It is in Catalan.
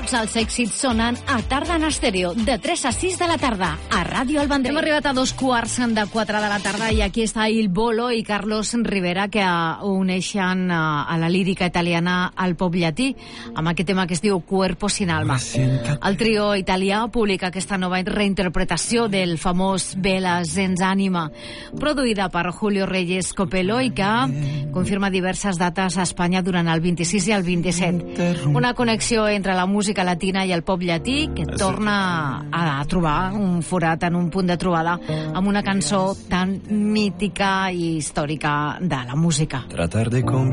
Tots els èxits sonen a Tarda en Estèreo, de 3 a 6 de la tarda, a Ràdio El Vendrell. Hem arribat a 2:15 de la tarda i aquí està Il Bolo i Carlos Rivera, que uneixen a la lírica italiana al pop llatí, amb aquest tema que es diu Cuerpo sin alma. El trio italià publica aquesta nova reinterpretació del famós Vela senza anima, produïda per Julio Reyes Copello i que confirma diverses dates a Espanya durant el 26 i el 27. Una connexió entre la música latina i el pop llatí que torna a trobar un forat en un punt de trobada amb una cançó tan mítica i històrica de la música.